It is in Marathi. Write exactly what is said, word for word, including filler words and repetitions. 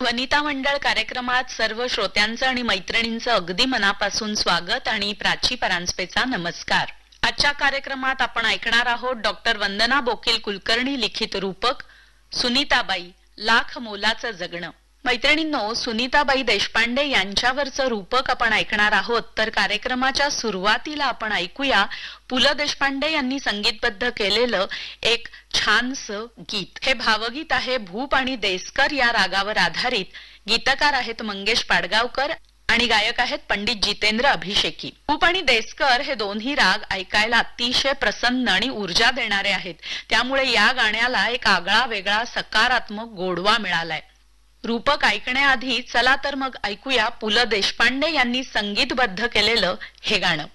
वनिता मंडळ कार्यक्रमात सर्व श्रोत्यांचं आणि मैत्रिणींचं अगदी मनापासून स्वागत आणि प्राची परांजपेचा नमस्कार। आजच्या कार्यक्रमात आपण ऐकणार आहोत डॉक्टर वंदना बोकील कुलकर्णी लिखित रूपक सुनीताबाई लाख मोलाचं जगणं। मैत्रिणींनो, सुनीताबाई देशपांडे यांच्यावरचं रूपक आपण ऐकणार आहोत। तर कार्यक्रमाच्या सुरुवातीला आपण ऐकूया पु ल देशपांडे यांनी संगीतबद्ध केलेलं एक छानसं गीत। हे भावगीत आहे भूप आणि देसकर या रागावर आधारित। गीतकार आहेत मंगेश पाडगावकर आणि गायक आहेत पंडित जितेंद्र अभिषेकी। भूप आणि देसकर हे दोन्ही राग ऐकायला अतिशय प्रसन्न आणि ऊर्जा देणारे आहेत, त्यामुळे या गाण्याला एक आगळा वेगळा सकारात्मक गोडवा मिळालाय। रूपक ऐकण्याआधी चला तर मग ऐकूया पु ल देशपांडे यांनी संगीतबद्ध केलेलं हे गाणं।